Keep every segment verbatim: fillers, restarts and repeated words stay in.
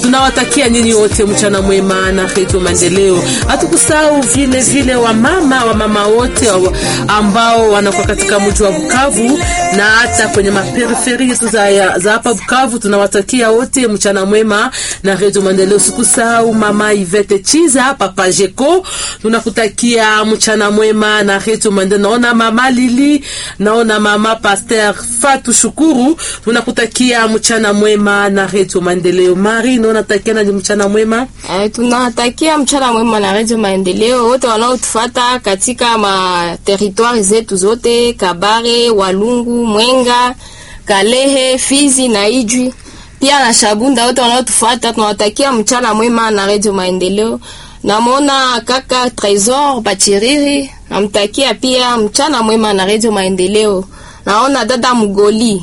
tunawatakia nyinyi wote mchana mwema na Radio Maendeleo. Hatukusahau vile vile wa mama wa mama wote ambao wanakuwa katika mji wa Bukavu na hata kwenye maperiferi za za hapa Bukavu. Tunawatakia wote mchana mwema na Radio Maendeleo. Sikusahau mama Ivete Chiza, papa Jeko, tunakutakia mchana mwema na Radio Maendeleo. Naona mama Lili, naona mama Pasteur Fatou Shukuru, tunakutakia mchana mwema na Radio Maendeleo. Mari, naona takia na mchana mwema. Eh, tunatakia mchana mwema na Radio Maendeleo wote wanaotufuata katika ma territoire zetu zote, Kabare, Walungu, Mwenga, Kalehe, Fizi na Ijwi. Pia na Shabunda wote wanaotufuata tunawatakia mchana mwema na Radio Maendeleo. Namona kaka Trésor Bachiriri, namtakia pia mchana mwema na Radio Maendeleo. Naona dada Mugoli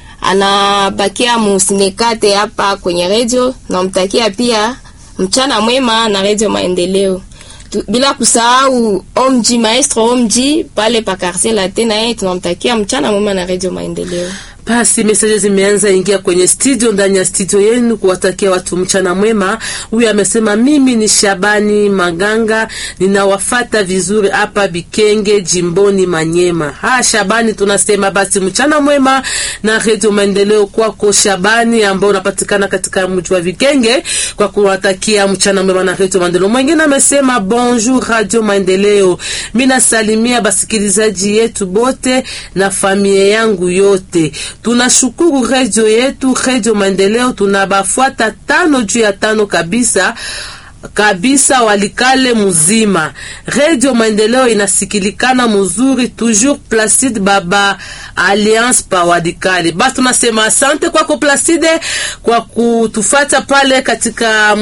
anabakia musinekate hapa kwenye radio, namtakia pia mchana mwema na Radio Maendeleo. Tu, bila kusahau Omji, maestro Omji pale pa quartier Latin, naye tunamtakia mchana mwema na Radio Maendeleo. Basi messages zimeanza ingia kwenye studio, ndani ya studio yenu kuwatakia watu mchana mwema. Huyu amesema mimi ni Shabani Maganga, ninawafata vizuri hapa Bikenge, jimboni Manyema. Ha Shabani, tunasema basi mchana mwema na Radio Maendeleo kwako Shabani, ambao unapatikana katika mji wa Bikenge, kwa kuwatakia mchana mwema na Radio Maendeleo. Mwingine amesema bonjour Radio Maendeleo, mimi nasalimia basikilizaji yetu bote na familia yangu yote. Tunashukuru radio yetu Radio Maendeleo, tunabafuata tano juu ya tano kabisa kabisa Walikale muzima. Radio Maendeleo inasikilikana mzuri, toujours Placide Baba Alliance pa Walikale. Basi tunasema asante kwako Placide kwa kutufuata pale katika